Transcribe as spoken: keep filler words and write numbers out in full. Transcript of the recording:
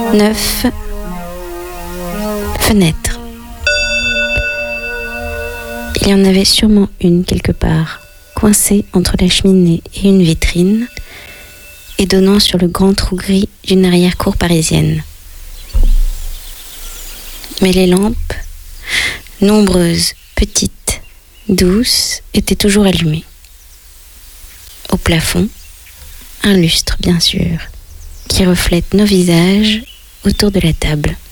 Neuf fenêtres. Il y en avait sûrement une quelque part, coincée entre la cheminée et une vitrine, et donnant sur le grand trou gris d'une arrière-cour parisienne. Mais les lampes, nombreuses, petites, douces, étaient toujours allumées. Au plafond, un lustre bien sûr, qui reflète nos visages autour de la table.